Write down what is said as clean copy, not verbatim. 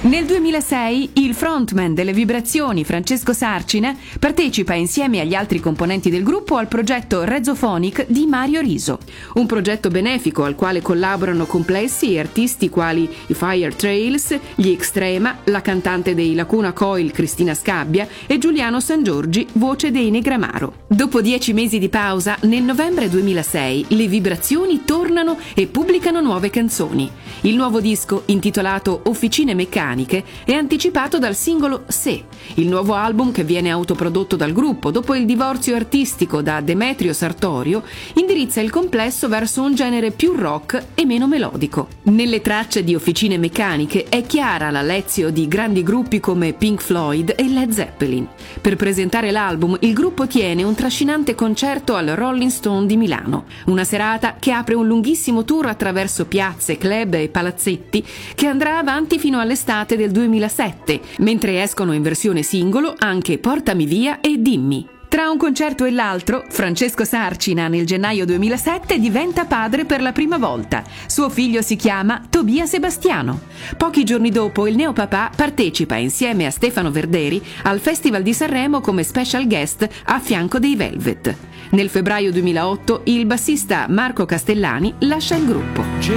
Nel 2006 il frontman delle Vibrazioni, Francesco Sarcina, partecipa insieme agli altri componenti del gruppo al progetto Rezophonic di Mario Riso, un progetto benefico al quale collaborano complessi e artisti quali i Fire Trails, gli Extrema, la cantante dei Lacuna Coil Cristina Scabbia e Giuliano Sangiorgi, voce dei Negramaro. Dopo 10 mesi di pausa, nel novembre 2006 le Vibrazioni tornano e pubblicano nuove canzoni. Il nuovo disco, intitolato Officine Meccaniche, è anticipato dal singolo Se, il nuovo album che viene autoprodotto dal gruppo dopo il divorzio artistico da Demetrio Sartorio, indirizza il complesso verso un genere più rock e meno melodico. Nelle tracce di Officine Meccaniche è chiara la lezio di grandi gruppi come Pink Floyd e Led Zeppelin. Per presentare l'album, il gruppo tiene un trascinante concerto al Rolling Stone di Milano, una serata che apre un lunghissimo tour attraverso piazze, club e palazzetti che andrà avanti fino all'estate del 2007, mentre escono in versione singolo anche Portami via e Dimmi. Tra un concerto e l'altro, Francesco Sarcina nel gennaio 2007 diventa padre per la prima volta. Suo figlio si chiama Tobia Sebastiano. Pochi giorni dopo il neopapà partecipa insieme a Stefano Verderi al Festival di Sanremo come special guest a fianco dei Velvet. Nel febbraio 2008 il bassista Marco Castellani lascia il gruppo.